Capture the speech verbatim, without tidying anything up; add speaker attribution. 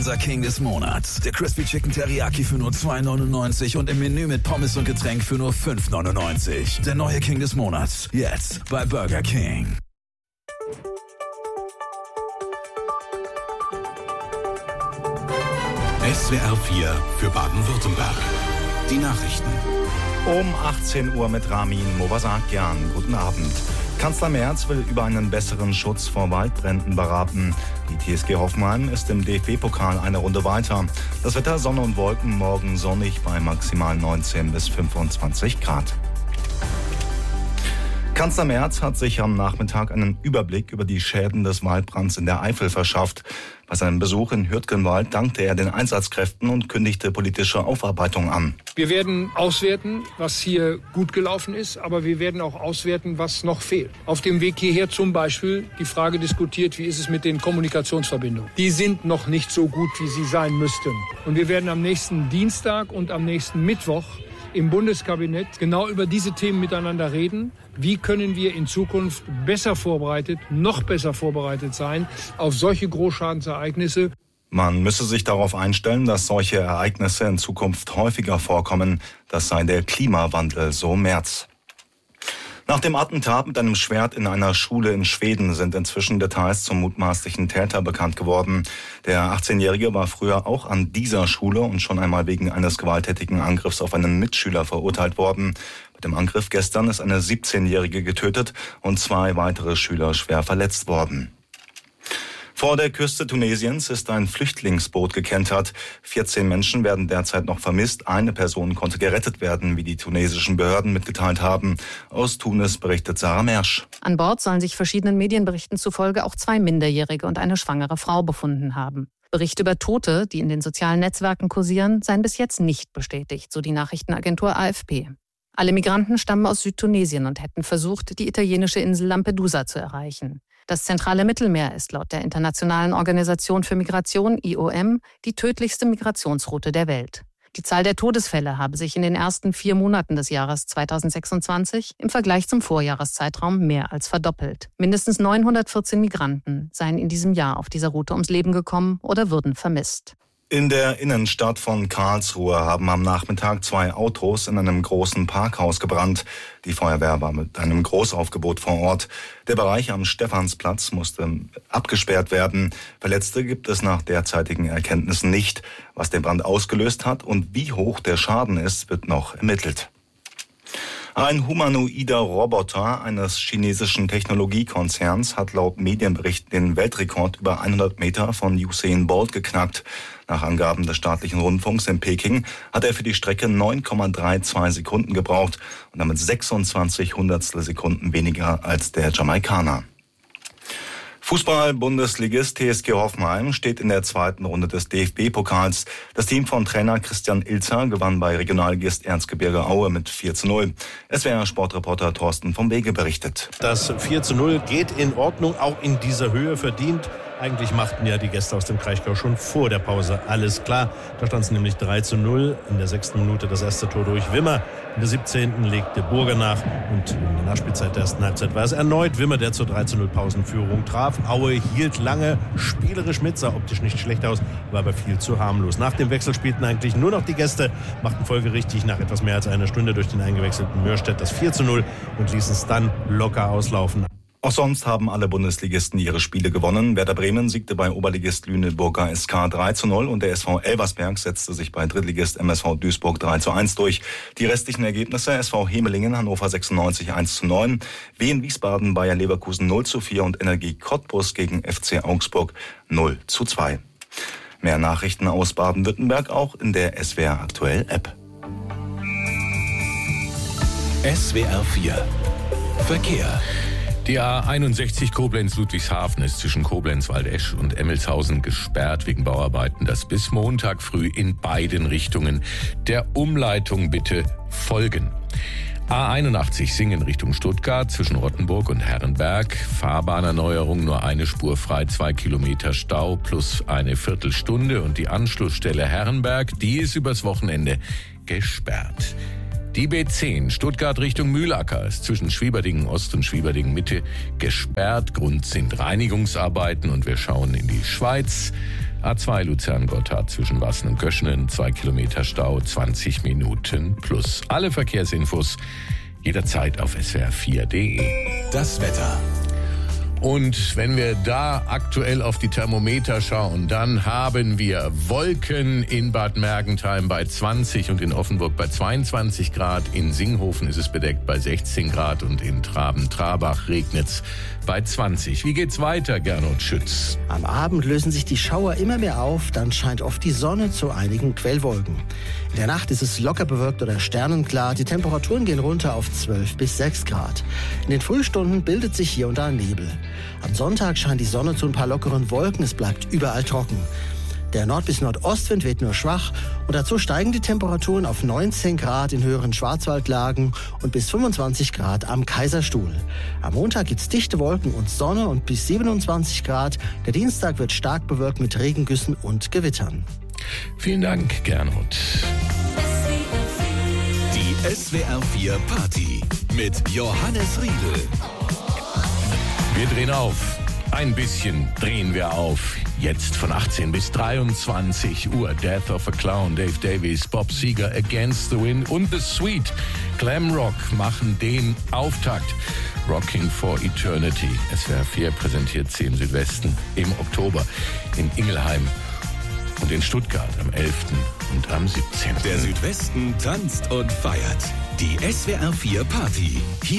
Speaker 1: unser King des Monats. Der Crispy Chicken Teriyaki für nur zwei neunundneunzig und im Menü mit Pommes und Getränk für nur fünf neunundneunzig. Der neue King des Monats. Jetzt bei Burger King.
Speaker 2: S W R vier für Baden-Württemberg. Die Nachrichten.
Speaker 3: Um achtzehn Uhr mit Ramin Movasakian. Guten Abend. Kanzler Merz will über einen besseren Schutz vor Waldbränden beraten. Die T S G Hoffenheim ist im D F B-Pokal eine Runde weiter. Das Wetter: Sonne und Wolken, morgen sonnig bei maximal neunzehn bis fünfundzwanzig Grad. Kanzler Merz hat sich am Nachmittag einen Überblick über die Schäden des Waldbrands in der Eifel verschafft. Bei seinem Besuch in Hürtgenwald dankte er den Einsatzkräften und kündigte politische Aufarbeitung an.
Speaker 4: Wir werden auswerten, was hier gut gelaufen ist, aber wir werden auch auswerten, was noch fehlt. Auf dem Weg hierher zum Beispiel die Frage diskutiert, wie ist es mit den Kommunikationsverbindungen. Die sind noch nicht so gut, wie sie sein müssten. Und wir werden am nächsten Dienstag und am nächsten Mittwoch im Bundeskabinett genau über diese Themen miteinander reden. Wie können wir in Zukunft besser vorbereitet, noch besser vorbereitet sein auf solche Großschadensereignisse?
Speaker 3: Man müsse sich darauf einstellen, dass solche Ereignisse in Zukunft häufiger vorkommen. Das sei der Klimawandel, so Merz. Nach dem Attentat mit einem Schwert in einer Schule in Schweden sind inzwischen Details zum mutmaßlichen Täter bekannt geworden. Der achtzehnjährige war früher auch an dieser Schule und schon einmal wegen eines gewalttätigen Angriffs auf einen Mitschüler verurteilt worden. Bei dem Angriff gestern ist eine siebzehnjährige getötet und zwei weitere Schüler schwer verletzt worden. Vor der Küste Tunesiens ist ein Flüchtlingsboot gekentert. vierzehn Menschen werden derzeit noch vermisst. Eine Person konnte gerettet werden, wie die tunesischen Behörden mitgeteilt haben. Aus Tunis berichtet Sarah Mersch.
Speaker 5: An Bord sollen sich verschiedenen Medienberichten zufolge auch zwei Minderjährige und eine schwangere Frau befunden haben. Berichte über Tote, die in den sozialen Netzwerken kursieren, seien bis jetzt nicht bestätigt, so die Nachrichtenagentur A F P. Alle Migranten stammen aus Südtunesien und hätten versucht, die italienische Insel Lampedusa zu erreichen. Das zentrale Mittelmeer ist laut der Internationalen Organisation für Migration I O M die tödlichste Migrationsroute der Welt. Die Zahl der Todesfälle habe sich in den ersten vier Monaten des Jahres zweitausendsechsundzwanzig im Vergleich zum Vorjahreszeitraum mehr als verdoppelt. Mindestens neunhundertvierzehn Migranten seien in diesem Jahr auf dieser Route ums Leben gekommen oder würden vermisst.
Speaker 3: In der Innenstadt von Karlsruhe haben am Nachmittag zwei Autos in einem großen Parkhaus gebrannt. Die Feuerwehr war mit einem Großaufgebot vor Ort. Der Bereich am Stephansplatz musste abgesperrt werden. Verletzte gibt es nach derzeitigen Erkenntnissen nicht. Was den Brand ausgelöst hat und wie hoch der Schaden ist, wird noch ermittelt. Ein humanoider Roboter eines chinesischen Technologiekonzerns hat laut Medienberichten den Weltrekord über hundert Meter von Usain Bolt geknackt. Nach Angaben des staatlichen Rundfunks in Peking hat er für die Strecke neun Komma zweiunddreißig Sekunden gebraucht und damit sechsundzwanzig Hundertstel Sekunden weniger als der Jamaikaner. Fußball-Bundesligist T S G Hoffenheim steht in der zweiten Runde des D F B-Pokals. Das Team von Trainer Christian Ilzer gewann bei Regionalligist Erzgebirge Aue mit vier zu null. S W R-Sportreporter Thorsten vom Wege berichtet.
Speaker 6: Das vier zu null geht in Ordnung, auch in dieser Höhe verdient. Eigentlich machten ja die Gäste aus dem Kraichgau schon vor der Pause alles klar. Da stand es nämlich drei zu null. In der sechsten Minute das erste Tor durch Wimmer. In der siebzehnten legte Burger nach. Und in der Nachspielzeit der ersten Halbzeit war es erneut Wimmer, der zur drei zu null Pausenführung traf. Aue hielt lange spielerisch mit, sah optisch nicht schlecht aus, war aber viel zu harmlos. Nach dem Wechsel spielten eigentlich nur noch die Gäste, machten folgerichtig nach etwas mehr als einer Stunde durch den eingewechselten Mörstedt das vier zu null und ließen es dann locker auslaufen.
Speaker 3: Auch sonst haben alle Bundesligisten ihre Spiele gewonnen. Werder Bremen siegte bei Oberligist Lüneburger S K drei zu null und der S V Elversberg setzte sich bei Drittligist M S V Duisburg drei zu eins durch. Die restlichen Ergebnisse: S V Hemelingen Hannover sechsundneunzig eins zu neun, Wien Wiesbaden Bayer Leverkusen null zu vier und Energie Cottbus gegen F C Augsburg null zu zwei. Mehr Nachrichten aus Baden-Württemberg auch in der S W R Aktuell App.
Speaker 2: S W R vier Verkehr.
Speaker 7: Die A einundsechzig Koblenz-Ludwigshafen ist zwischen Koblenz, Waldesch und Emmelshausen gesperrt wegen Bauarbeiten. Das bis Montag früh in beiden Richtungen. Der Umleitung bitte folgen. A einundachtzig Singen Richtung Stuttgart zwischen Rottenburg und Herrenberg. Fahrbahnerneuerung, nur eine Spur frei, zwei Kilometer Stau plus eine Viertelstunde. Und die Anschlussstelle Herrenberg, die ist übers Wochenende gesperrt. Die B zehn Stuttgart Richtung Mühlacker ist zwischen Schwieberdingen Ost und Schwieberdingen Mitte gesperrt. Grund sind Reinigungsarbeiten und wir schauen in die Schweiz. A zwei Luzern-Gotthard zwischen Wassen und Göschenen, zwei Kilometer Stau, zwanzig Minuten plus. Alle Verkehrsinfos jederzeit auf S W R vier punkt de.
Speaker 1: Das Wetter.
Speaker 7: Und wenn wir da aktuell auf die Thermometer schauen, dann haben wir Wolken in Bad Mergentheim bei zwanzig und in Offenburg bei zweiundzwanzig Grad. In Singhofen ist es bedeckt bei sechzehn Grad und in Traben-Trabach regnet's bei zwanzig. Wie geht's weiter, Gernot Schütz?
Speaker 8: Am Abend lösen sich die Schauer immer mehr auf, dann scheint oft die Sonne zu einigen Quellwolken. In der Nacht ist es locker bewölkt oder sternenklar. Die Temperaturen gehen runter auf zwölf bis sechs Grad. In den Frühstunden bildet sich hier und da Nebel. Am Sonntag scheint die Sonne zu ein paar lockeren Wolken. Es bleibt überall trocken. Der Nord- bis Nordostwind weht nur schwach und dazu steigen die Temperaturen auf neunzehn Grad in höheren Schwarzwaldlagen und bis fünfundzwanzig Grad am Kaiserstuhl. Am Montag gibt's dichte Wolken und Sonne und bis siebenundzwanzig Grad. Der Dienstag wird stark bewölkt mit Regengüssen und Gewittern.
Speaker 7: Vielen Dank, Gernot.
Speaker 1: Die S W R vier Party mit Johannes Riedel.
Speaker 7: Wir drehen auf. Ein bisschen drehen wir auf. Jetzt von achtzehn bis dreiundzwanzig Uhr. Death of a Clown, Dave Davies, Bob Seger, Against the Wind und The Sweet. Glam Rock machen den Auftakt. Rocking for Eternity. S W R vier präsentiert sie im Südwesten im Oktober in Ingelheim und in Stuttgart am elften und am siebzehnten
Speaker 1: Der Südwesten tanzt und feiert. Die S W R vier Party. Hier